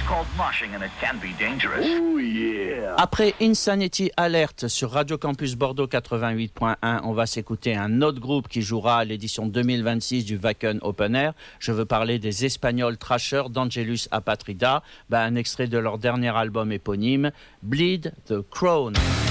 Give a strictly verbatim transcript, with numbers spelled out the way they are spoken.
Oh yeah. Après Insanity Alert sur Radio Campus Bordeaux quatre-vingt-huit point un, on va s'écouter un autre groupe qui jouera à l'édition deux mille vingt-six du Wacken Open Air. Je veux parler des Espagnols Thrashers d'Angelus Apatrida, ben, un extrait de leur dernier album éponyme, Bleed the Crown.